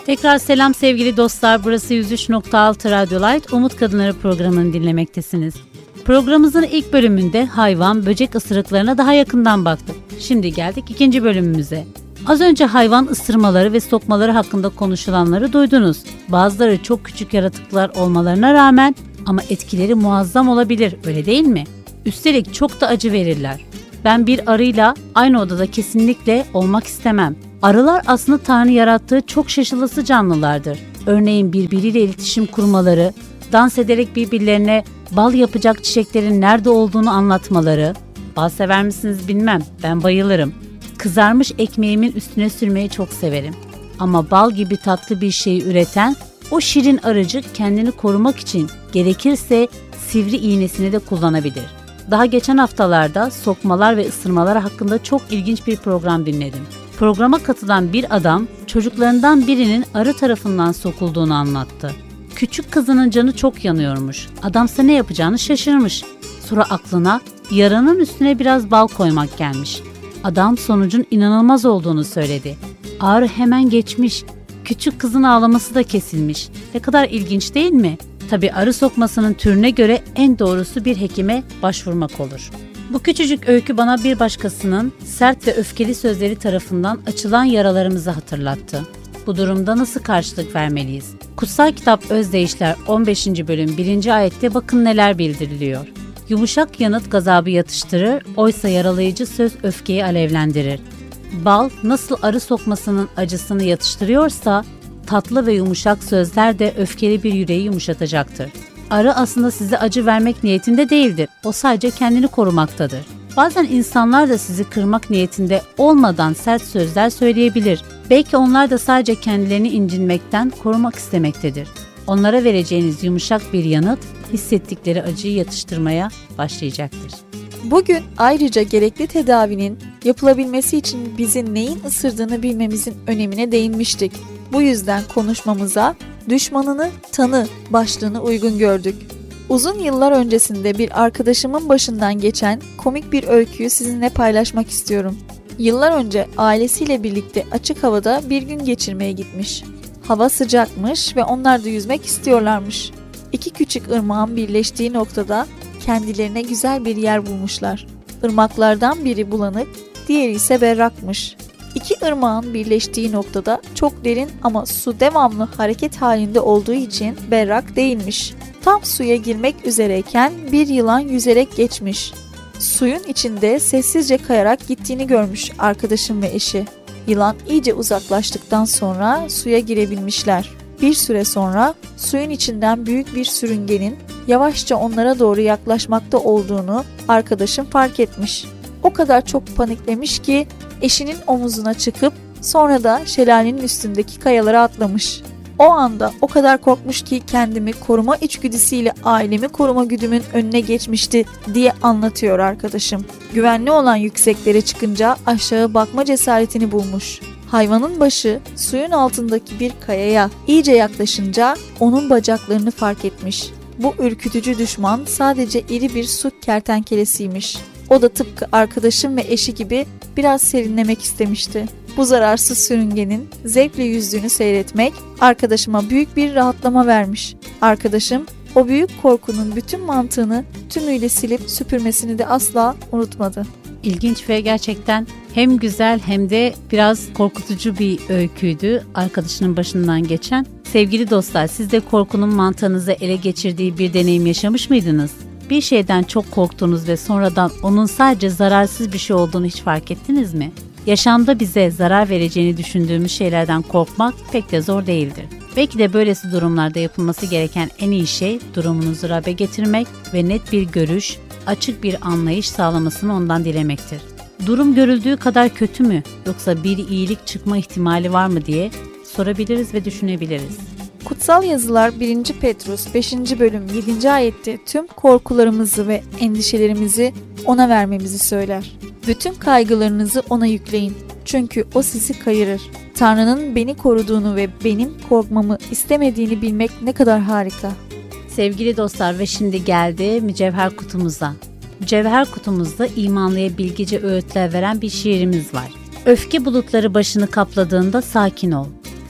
Tekrar selam sevgili dostlar. Burası 103.6 Radyo Light Umut Kadınları programını dinlemektesiniz. Programımızın ilk bölümünde hayvan, böcek ısırıklarına daha yakından baktık. Şimdi geldik ikinci bölümümüze. Az önce hayvan ısırmaları ve sokmaları hakkında konuşulanları duydunuz. Bazıları çok küçük yaratıklar olmalarına rağmen ama etkileri muazzam olabilir, öyle değil mi? Üstelik çok da acı verirler. Ben bir arıyla aynı odada kesinlikle olmak istemem. Arılar aslında Tanrı yarattığı çok şaşılası canlılardır. Örneğin birbiriyle iletişim kurmaları, dans ederek birbirlerine bal yapacak çiçeklerin nerede olduğunu anlatmaları. Bal sever misiniz bilmem, ben bayılırım. Kızarmış ekmeğimin üstüne sürmeyi çok severim. Ama bal gibi tatlı bir şeyi üreten o şirin arıcık kendini korumak için gerekirse sivri iğnesini de kullanabilir. Daha geçen haftalarda sokmalar ve ısırmalar hakkında çok ilginç bir program dinledim. Programa katılan bir adam çocuklarından birinin arı tarafından sokulduğunu anlattı. Küçük kızının canı çok yanıyormuş. Adamsa ne yapacağını şaşırmış. Sonra aklına yaranın üstüne biraz bal koymak gelmiş. Adam sonucun inanılmaz olduğunu söyledi. Ağrı hemen geçmiş. Küçük kızın ağlaması da kesilmiş. Ne kadar ilginç değil mi? Tabii arı sokmasının türüne göre en doğrusu bir hekime başvurmak olur. Bu küçücük öykü bana bir başkasının sert ve öfkeli sözleri tarafından açılan yaralarımızı hatırlattı. Bu durumda nasıl karşılık vermeliyiz? Kutsal Kitap Özdeyişler 15. bölüm 1. ayette bakın neler bildiriliyor. Yumuşak yanıt gazabı yatıştırır, oysa yaralayıcı söz öfkeyi alevlendirir. Bal nasıl arı sokmasının acısını yatıştırıyorsa, tatlı ve yumuşak sözler de öfkeli bir yüreği yumuşatacaktır. Arı aslında size acı vermek niyetinde değildir. O sadece kendini korumaktadır. Bazen insanlar da sizi kırmak niyetinde olmadan sert sözler söyleyebilir. Belki onlar da sadece kendilerini incinmekten korumak istemektedir. Onlara vereceğiniz yumuşak bir yanıt, hissettikleri acıyı yatıştırmaya başlayacaktır. Bugün ayrıca gerekli tedavinin yapılabilmesi için bizi neyin ısırdığını bilmemizin önemine değinmiştik. Bu yüzden konuşmamıza düşmanını tanı başlığını uygun gördük. Uzun yıllar öncesinde bir arkadaşımın başından geçen komik bir öyküyü sizinle paylaşmak istiyorum. Yıllar önce ailesiyle birlikte açık havada bir gün geçirmeye gitmiş. Hava sıcakmış ve onlar da yüzmek istiyorlarmış. İki küçük ırmağın birleştiği noktada kendilerine güzel bir yer bulmuşlar. Irmaklardan biri bulanık, diğeri ise berrakmış. İki ırmağın birleştiği noktada çok derin ama su devamlı hareket halinde olduğu için berrak değilmiş. Tam suya girmek üzereyken bir yılan yüzerek geçmiş. Suyun içinde sessizce kayarak gittiğini görmüş arkadaşım ve eşi. Yılan iyice uzaklaştıktan sonra suya girebilmişler. Bir süre sonra suyun içinden büyük bir sürüngenin yavaşça onlara doğru yaklaşmakta olduğunu arkadaşım fark etmiş. O kadar çok paniklemiş ki eşinin omuzuna çıkıp sonra da şelalenin üstündeki kayalara atlamış. O anda o kadar korkmuş ki kendimi koruma içgüdüsüyle ailemi koruma güdümün önüne geçmişti diye anlatıyor arkadaşım. Güvenli olan yükseklere çıkınca aşağı bakma cesaretini bulmuş. Hayvanın başı suyun altındaki bir kayaya iyice yaklaşınca onun bacaklarını fark etmiş. Bu ürkütücü düşman sadece iri bir su kertenkelesiymiş. O da tıpkı arkadaşım ve eşi gibi biraz serinlemek istemişti. Bu zararsız sürüngenin zevkle yüzdüğünü seyretmek arkadaşıma büyük bir rahatlama vermiş. Arkadaşım o büyük korkunun bütün mantığını tümüyle silip süpürmesini de asla unutmadı. İlginç ve gerçekten hem güzel hem de biraz korkutucu bir öyküydü arkadaşının başından geçen. Sevgili dostlar, siz de korkunun mantığınızı ele geçirdiği bir deneyim yaşamış mıydınız? Bir şeyden çok korktunuz ve sonradan onun sadece zararsız bir şey olduğunu hiç fark ettiniz mi? Yaşamda bize zarar vereceğini düşündüğümüz şeylerden korkmak pek de zor değildir. Belki de böylesi durumlarda yapılması gereken en iyi şey durumunuzu Rab'be getirmek ve net bir görüş, açık bir anlayış sağlamasını ondan dilemektir. Durum görüldüğü kadar kötü mü yoksa bir iyilik çıkma ihtimali var mı diye sorabiliriz ve düşünebiliriz. Kutsal yazılar 1. Petrus 5. bölüm 7. ayette tüm korkularımızı ve endişelerimizi ona vermemizi söyler. Bütün kaygılarınızı ona yükleyin. Çünkü o sizi kayırır. Tanrı'nın beni koruduğunu ve benim korkmamı istemediğini bilmek ne kadar harika. Sevgili dostlar, ve şimdi geldi mücevher kutumuza. Mücevher kutumuzda imanlıya bilgice öğütler veren bir şiirimiz var. Öfke bulutları başını kapladığında sakin ol.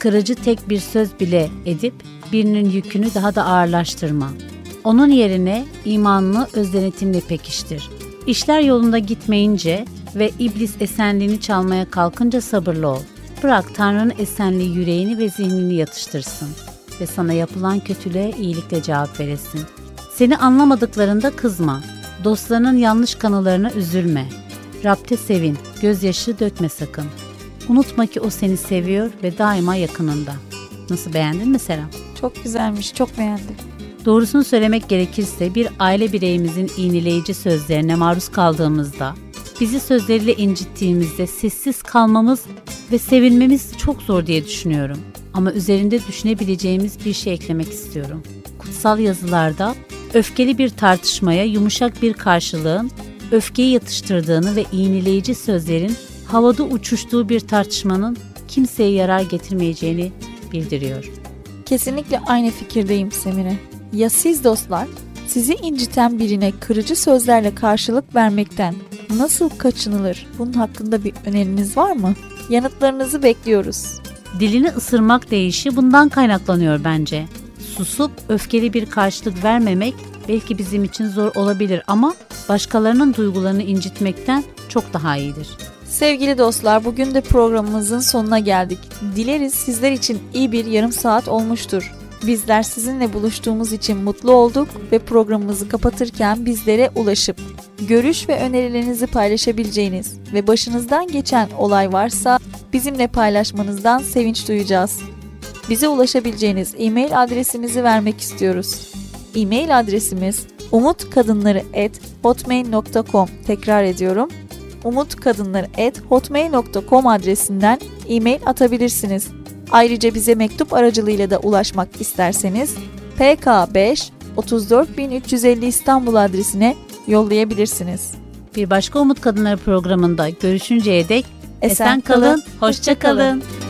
Kırıcı tek bir söz bile edip birinin yükünü daha da ağırlaştırma. Onun yerine imanını öz denetimle pekiştir. İşler yolunda gitmeyince ve iblis esenliğini çalmaya kalkınca sabırlı ol. Bırak Tanrı'nın esenliği yüreğini ve zihnini yatıştırsın ve sana yapılan kötülüğe iyilikle cevap veresin. Seni anlamadıklarında kızma. Dostlarının yanlış kanılarına üzülme. Rab'te sevin, gözyaşı dökme sakın. Unutma ki o seni seviyor ve daima yakınında. Nasıl, beğendin mi Serap? Çok güzelmiş, çok beğendim. Doğrusunu söylemek gerekirse bir aile bireyimizin iğneleyici sözlerine maruz kaldığımızda, bizi sözleriyle incittiğimizde sessiz kalmamız ve sevinmemiz çok zor diye düşünüyorum. Ama üzerinde düşünebileceğimiz bir şey eklemek istiyorum. Kutsal yazılarda öfkeli bir tartışmaya yumuşak bir karşılığın öfkeyi yatıştırdığını ve iğneleyici sözlerin havada uçuştuğu bir tartışmanın kimseye yarar getirmeyeceğini bildiriyor. Kesinlikle aynı fikirdeyim Semire. Ya siz dostlar, sizi inciten birine kırıcı sözlerle karşılık vermekten nasıl kaçınılır? Bunun hakkında bir öneriniz var mı? Yanıtlarınızı bekliyoruz. Dilini ısırmak deyişi bundan kaynaklanıyor bence. Susup öfkeli bir karşılık vermemek belki bizim için zor olabilir ama başkalarının duygularını incitmekten çok daha iyidir. Sevgili dostlar, bugün de programımızın sonuna geldik. Dileriz sizler için iyi bir yarım saat olmuştur. Bizler sizinle buluştuğumuz için mutlu olduk ve programımızı kapatırken bizlere ulaşıp görüş ve önerilerinizi paylaşabileceğiniz ve başınızdan geçen olay varsa bizimle paylaşmanızdan sevinç duyacağız. Bize ulaşabileceğiniz e-mail adresimizi vermek istiyoruz. E-mail adresimiz umutkadınları@hotmail.com. Tekrar ediyorum. umutkadınları@hotmail.com adresinden e-mail atabilirsiniz. Ayrıca bize mektup aracılığıyla da ulaşmak isterseniz PK5 34350 İstanbul adresine yollayabilirsiniz. Bir başka Umut Kadınları programında görüşünceye dek esen kalın, hoşça kalın.